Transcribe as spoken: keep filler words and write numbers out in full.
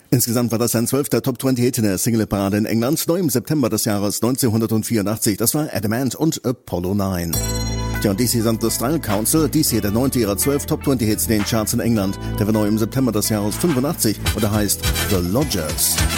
Insgesamt war das sein zwölfter Top zwanzig Hit in der Single-Parade in England, neu im September des Jahres neunzehnhundertvierundachtzig. Das war Adamant und Apollo neun. Tja, und dies hier sind The Style Council, dies hier der neunte ihrer zwölf Top zwanzig Hits in den Charts in England. Der war neu im September des Jahres fünfundachtzig und er heißt The Lodgers.